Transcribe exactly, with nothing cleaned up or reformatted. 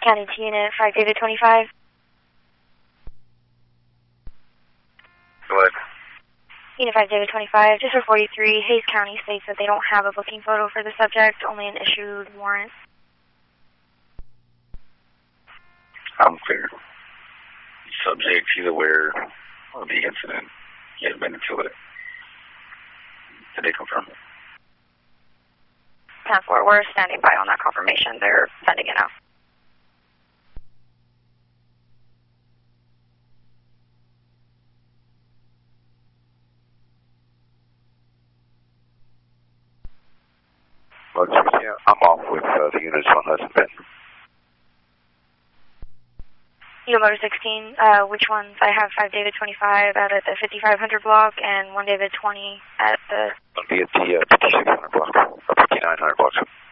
County T Unit, five David twenty-five. What? Unit five David twenty-five, just for forty-three, Hayes County states that they don't have a booking photo for the subject, only an issued warrant. I'm clear. Subject, he's aware of the incident. He has been into it. Did they confirm it? ten four, we're standing by on that confirmation. They're sending it out. Well, yeah, I'm off with uh, the units on Hudson Bend. Unit Motor sixteen, uh, which ones? I have five David twenty-five out at the fifty-five hundred block and one David twenty at the... I'll be at the uh, fifty-six hundred block, or fifty-nine hundred block.